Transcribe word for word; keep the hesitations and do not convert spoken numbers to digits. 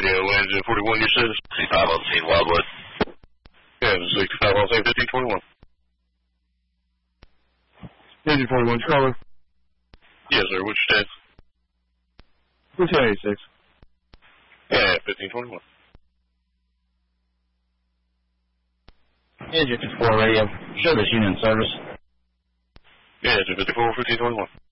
Radio, engine forty-one, your status. sixty-five on scene, Wildwood. Yeah, sixty-five on scene, fifteen twenty-one. Engine forty-one, caller. Yes, sir, what's your status? fifteen eighty-six. Yeah, fifteen twenty-one. Engine fifty-four radio, show this unit in service. Yeah, engine fifty-four, fifteen twenty-one.